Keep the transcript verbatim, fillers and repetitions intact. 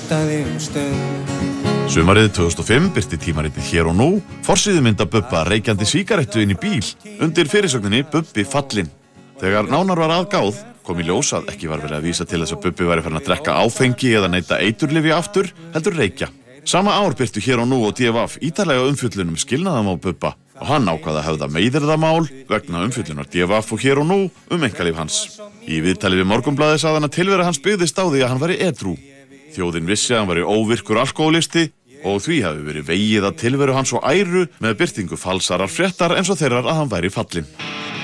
hlustaði um stund. Sumarið tvö þúsund og fimm birti tímaritið Hér og nú forsíðumynd af Bubba reykjandi sígarettu inn í bíl undir fyrirsögninni Bubbi fallinn. Þegar nánar var aðgáð kom í ljós að ekki var verið að vísa til þess að Bubbi væri farin að drekka áfengi eða neyta eiturlyfja aftur, heldur reykja. Sama ár birtu Hér og nú og D V F ítarlega umfjöllun um skilnaðam á Bubba og hann ákvað að höfða meiðyrðamál vegna umfjöllunar D V F og Hér og nú um einkalíf hans. Í viðtali við Morgunblaðið sagði hann að tilvera hans byggðist á því að hann væri edrú. Þjóðin vissi að hann væri óvirkur alkóhólisti og því hafi verið vegið að tilveru hans og æru með birtingu falsarar fréttar eins og þeirrar að hann væri fallinn.